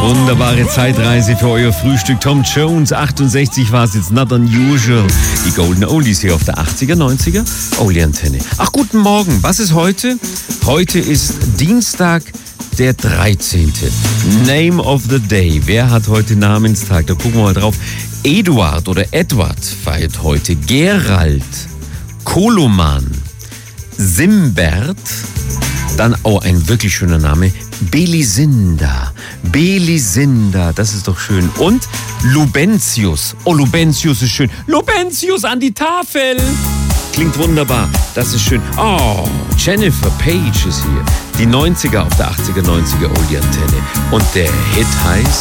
Wunderbare Zeitreise für euer Frühstück. Tom Jones, 68 war es jetzt, Not Unusual. Die Golden Oldies hier auf der 80er, 90er Oldie-Antenne. Ach, guten Morgen. Was ist heute? Heute ist Dienstag, der 13. Name of the Day. Wer hat heute Namenstag? Da gucken wir mal drauf. Eduard oder Edward feiert heute. Gerald, Koloman, Simbert, dann ein wirklich schöner Name, Belisinda. Belisinda, das ist doch schön. Und Lubentius. Oh, Lubentius ist schön. Lubentius an die Tafel. Klingt wunderbar, das ist schön. Oh, Jennifer Page ist hier. Die 90er auf der 80er, 90er Oldie-Antenne. Und der Hit heißt